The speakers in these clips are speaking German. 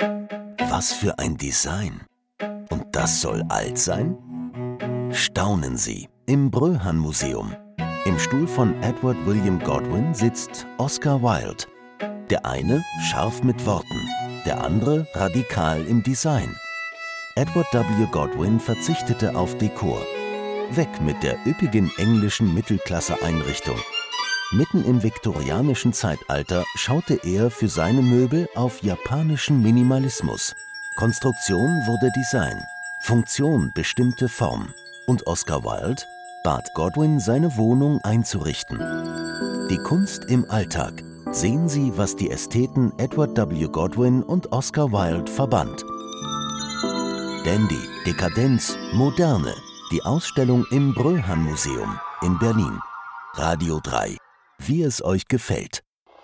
Was für ein Design! Und das soll alt sein? Staunen Sie im Bröhan-Museum. Im Stuhl von Edward William Godwin sitzt Oscar Wilde. Der eine scharf mit Worten, der andere radikal im Design. Edward W. Godwin verzichtete auf Dekor. Weg mit der üppigen englischen Mittelklasse-Einrichtung. Mitten im viktorianischen Zeitalter schaute er für seine Möbel auf japanischen Minimalismus. Konstruktion wurde Design, Funktion bestimmte Form. Und Oscar Wilde bat Godwin, seine Wohnung einzurichten. Die Kunst im Alltag. Sehen Sie, was die Ästheten Edward W. Godwin und Oscar Wilde verband. Dandy, Dekadenz, Moderne. Die Ausstellung im Bröhan-Museum in Berlin. Radio 3. Wie es euch gefällt.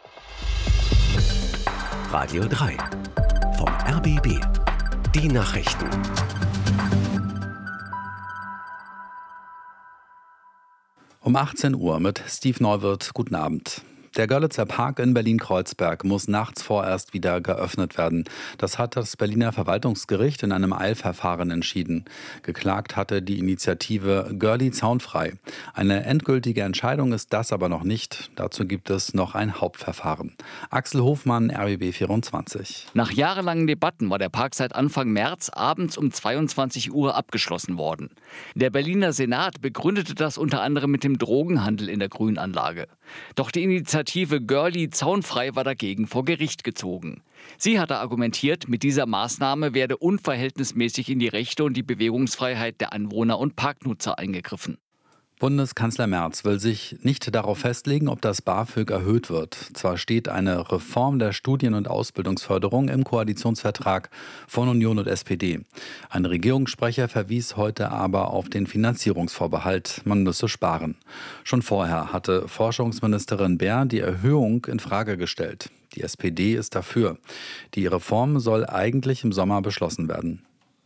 Radio 3. Vom RBB. Die Nachrichten. Um 18 Uhr mit Steve Neuwirth. Guten Abend. Der Görlitzer Park in Berlin-Kreuzberg muss nachts vorerst wieder geöffnet werden. Das hat das Berliner Verwaltungsgericht in einem Eilverfahren entschieden. Geklagt hatte die Initiative Görli zaunfrei. Eine endgültige Entscheidung ist das aber noch nicht. Dazu gibt es noch ein Hauptverfahren. Axel Hofmann, RBB 24. Nach jahrelangen Debatten war der Park seit Anfang März abends um 22 Uhr abgeschlossen worden. Der Berliner Senat begründete das unter anderem mit dem Drogenhandel in der Grünanlage. Doch die Initiative Görli zaunfrei war dagegen vor Gericht gezogen. Sie hatte argumentiert, mit dieser Maßnahme werde unverhältnismäßig in die Rechte und die Bewegungsfreiheit der Anwohner und Parknutzer eingegriffen. Bundeskanzler Merz will sich nicht darauf festlegen, ob das BAföG erhöht wird. Zwar steht eine Reform der Studien- und Ausbildungsförderung im Koalitionsvertrag von Union und SPD. Ein Regierungssprecher verwies heute aber auf den Finanzierungsvorbehalt, man müsse sparen. Schon vorher hatte Forschungsministerin Baer die Erhöhung in Frage gestellt. Die SPD ist dafür. Die Reform soll eigentlich im Sommer beschlossen werden.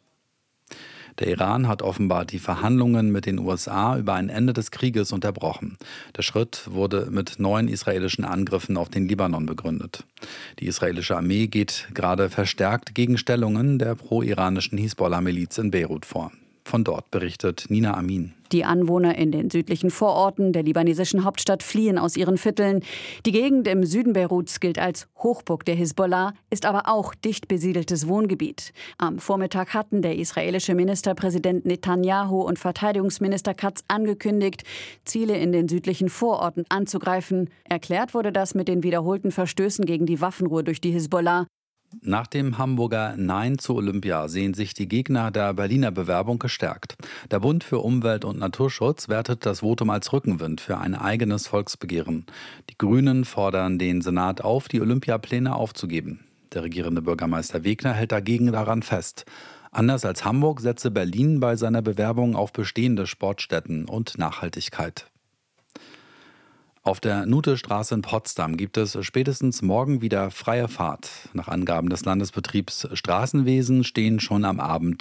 Der Iran hat offenbar die Verhandlungen mit den USA über ein Ende des Krieges unterbrochen. Der Schritt wurde mit neuen israelischen Angriffen auf den Libanon begründet. Die israelische Armee geht gerade verstärkt gegen Stellungen der pro-iranischen Hisbollah-Miliz in Beirut vor. Von dort berichtet Nina Amin. Die Anwohner in den südlichen Vororten der libanesischen Hauptstadt fliehen aus ihren Vierteln. Die Gegend im Süden Beiruts gilt als Hochburg der Hisbollah, ist aber auch dicht besiedeltes Wohngebiet. Am Vormittag hatten der israelische Ministerpräsident Netanyahu und Verteidigungsminister Katz angekündigt, Ziele in den südlichen Vororten anzugreifen. Erklärt wurde das mit den wiederholten Verstößen gegen die Waffenruhe durch die Hisbollah. Nach dem Hamburger Nein zu Olympia sehen sich die Gegner der Berliner Bewerbung gestärkt. Der Bund für Umwelt und Naturschutz wertet das Votum als Rückenwind für ein eigenes Volksbegehren. Die Grünen fordern den Senat auf, die Olympiapläne aufzugeben. Der regierende Bürgermeister Wegner hält dagegen daran fest. Anders als Hamburg setze Berlin bei seiner Bewerbung auf bestehende Sportstätten und Nachhaltigkeit. Auf der Nutestraße in Potsdam gibt es spätestens morgen wieder freie Fahrt. Nach Angaben des Landesbetriebs Straßenwesen stehen schon am Abend